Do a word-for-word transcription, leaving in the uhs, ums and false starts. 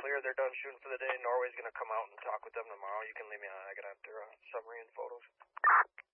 clear. They're done shooting for the day. Norway's going to come out and talk with them tomorrow. You can leave me on. I got to enter uh, submarine photos.